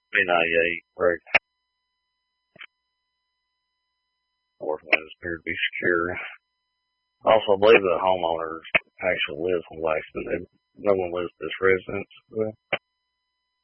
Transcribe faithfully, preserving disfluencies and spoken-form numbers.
B ninety-eight, correct. North windows appear to be secure. Also, I believe the homeowner actually lives in Langston. No one lives at this residence.